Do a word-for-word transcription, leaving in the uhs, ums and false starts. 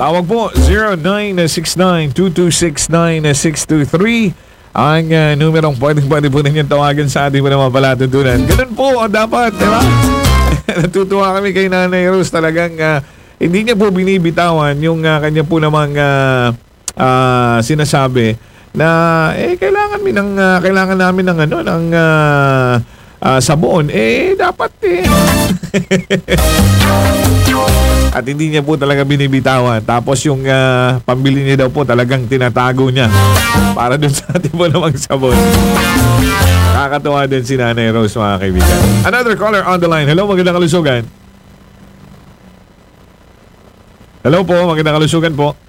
Tawag po zero nine six nine two two six nine six two three ang uh, numerong pwedeng pwede po ninyo tawagan sa ating mga palatuntunan. Ganun po ang dapat, di ba? Natutuwa kami kay Nanay Rose. Talagang uh, hindi niya po binibitawan yung uh, kanya po namang uh, uh, sinasabi na eh kailangan mi ng uh, kailangan namin ng ano ng uh, uh, sabon. Eh dapat eh. At hindi niya po talaga binibitawan. Tapos yung uh, pambili niya daw po talagang tinatago niya para dun sa ating po namang sabon. Nakakatuwa din si Nanay Rose, mga kaibigan. Another caller on the line. Hello, magandang kalusugan. Hello po, magandang kalusugan po.